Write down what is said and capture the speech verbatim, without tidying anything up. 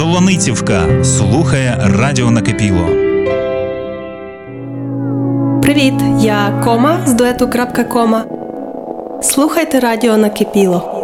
Солоницівка слухає Радіо Накипіло. Привіт, я Кома з дуету «Крапка Кома». Слухайте Радіо Накипіло.